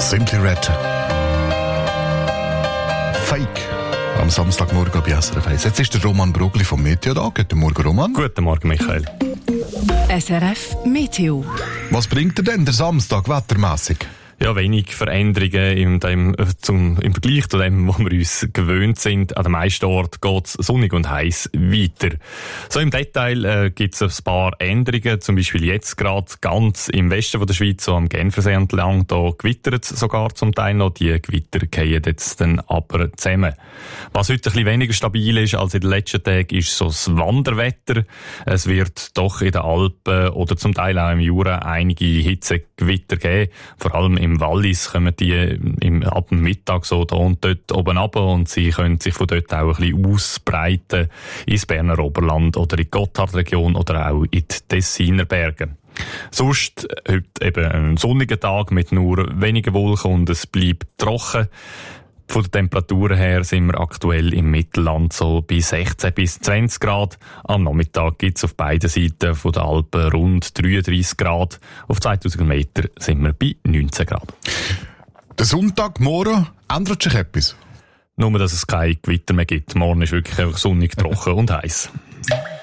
Simply Red. Fake. Am Samstagmorgen bei SRF 1. Jetzt ist der Roman Brugli vom Meteo da. Guten Morgen, Roman. Guten Morgen, Michael. SRF Meteo. Was bringt dir denn der Samstag wettermässig? Ja, wenig Veränderungen im Vergleich zu dem, wo wir uns gewöhnt sind. An den meisten Orten geht es sonnig und heiß weiter. So im Detail gibt es ein paar Änderungen. Zum Beispiel jetzt gerade ganz im Westen von der Schweiz, so am Genfersee entlang, da gewittert es sogar zum Teil noch. Die Gewitter fallen jetzt dann aber zusammen. Was heute ein bisschen weniger stabil ist als in den letzten Tagen, ist so das Wanderwetter. Es wird doch in den Alpen oder zum Teil auch im Jura einige Hitzegewitter geben. Vor allem im Wallis kommen die ab dem Mittag so da und dort oben runter und sie können sich von dort auch ein bisschen ausbreiten ins Berner Oberland oder in die Gotthardregion oder auch in die Tessiner Berge. Sonst heute eben ein sonniger Tag mit nur wenigen Wolken und es bleibt trocken. Von der Temperatur her sind wir aktuell im Mittelland so bei 16 bis 20 Grad. Am Nachmittag gibt es auf beiden Seiten von der Alpen rund 33 Grad. Auf 2000 Meter sind wir bei 19 Grad. Der Sonntagmorgen ändert sich etwas? Nur, dass es kein Gewitter mehr gibt. Morgen ist wirklich einfach sonnig, trocken und heiß.